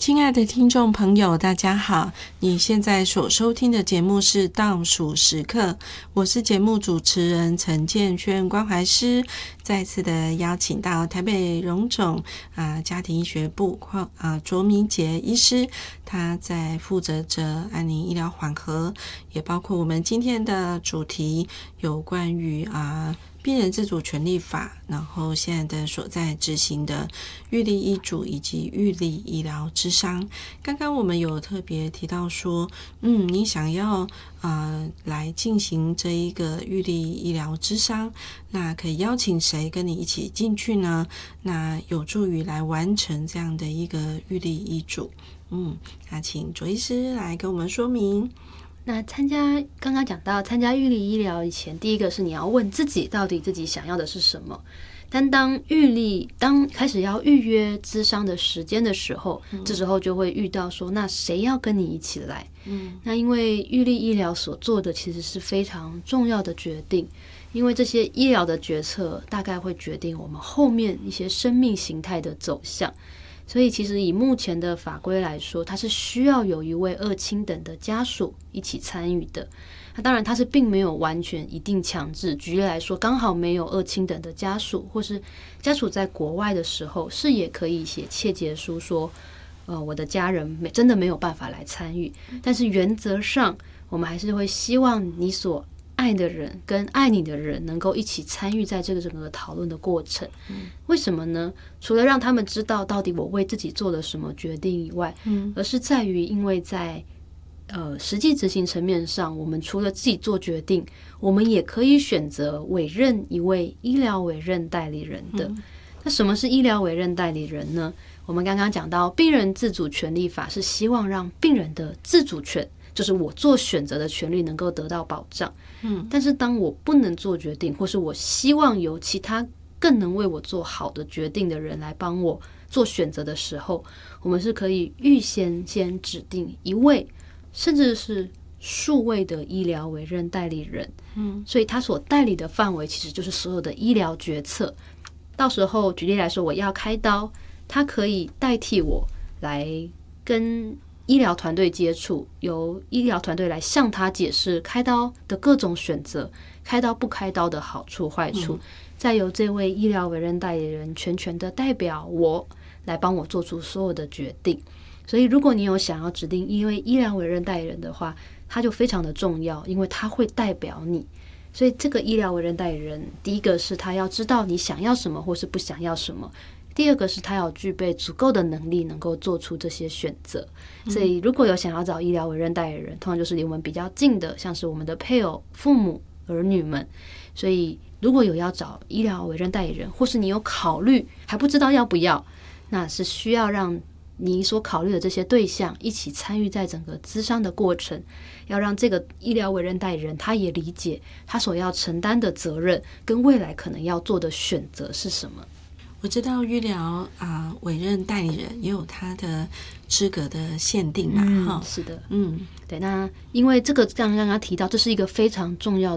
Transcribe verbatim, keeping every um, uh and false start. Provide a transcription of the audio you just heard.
亲爱的听众朋友，大家好，你现在所收听的节目是倒数时刻，我是节目主持人陈建轩关怀师，再次的邀请到台北荣总啊家庭医学部啊卓明杰医师，他在负责着安宁医疗缓和，也包括我们今天的主题有关于啊病人自主权利法，然后现在的所在执行的预立医嘱以及预立医疗諮商。刚刚我们有特别提到说，嗯，你想要呃来进行这一个预立医疗諮商，那可以邀请谁跟你一起进去呢？那有助于来完成这样的一个预立医嘱。嗯，那请卓医师来跟我们说明。 那参加刚刚讲到参加预立医疗以前，第一个是你要问自己到底自己想要的是什么。但当预立当开始要预约諮商的时间的时候、嗯、这时候就会遇到说，那谁要跟你一起来？嗯，那因为预立医疗所做的其实是非常重要的决定，因为这些医疗的决策大概会决定我们后面一些生命形态的走向。所以其实以目前的法规来说，它是需要有一位二亲等的家属一起参与的。那当然它是并没有完全一定强制，举例来说，刚好没有二亲等的家属，或是家属在国外的时候，是也可以写切结书说呃，我的家人没真的没有办法来参与。但是原则上我们还是会希望你所爱的人跟爱你的人能够一起参与在这个整个讨论的过程、嗯、为什么呢？除了让他们知道到底我为自己做了什么决定以外、嗯、而是在于因为在呃实际执行层面上，我们除了自己做决定，我们也可以选择委任一位医疗委任代理人的、嗯、那什么是医疗委任代理人呢？我们刚刚讲到病人自主权利法是希望让病人的自主权，就是我做选择的权利能够得到保障。嗯，但是当我不能做决定，或是我希望有其他更能为我做好的决定的人来帮我做选择的时候，我们是可以预先先指定一位甚至是数位的医疗委任代理人。嗯，所以他所代理的范围其实就是所有的医疗决策。到时候举例来说，我要开刀，他可以代替我来跟医疗团队接触，由医疗团队来向他解释开刀的各种选择，开刀不开刀的好处坏处、嗯、再由这位医疗委任代理人全权的代表我来帮我做出所有的决定。所以如果你有想要指定一位医疗委任代理人的话，他就非常的重要，因为他会代表你。所以这个医疗委任代理人，第一个是他要知道你想要什么或是不想要什么，第二个是他要具备足够的能力能够做出这些选择。所以如果有想要找医疗委任代理人，通常就是离我们比较近的，像是我们的配偶、父母、儿女们。所以如果有要找医疗委任代理人，或是你有考虑还不知道要不要，那是需要让你所考虑的这些对象一起参与在整个諮商的过程，要让这个医疗委任代理人他也理解他所要承担的责任跟未来可能要做的选择是什么。 我知道医疗啊、呃、委任代理人也有他的资格的限定嘛， 嗯，是的，嗯，对。那因为这个刚刚刚提到，这是一个非常重要